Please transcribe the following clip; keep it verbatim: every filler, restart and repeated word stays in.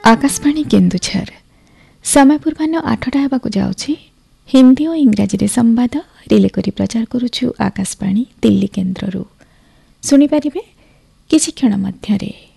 आकाशवाणी केन्दुझर समय पूर्वाह्न आठटा हेबाकु जाउछि। हिंदी और इंग्राजी रे संवाद रिले करी प्रचार करुछु आकाशवाणी दिल्ली केन्द्ररू। सुनि परिबे किछि क्षण मध्यरे।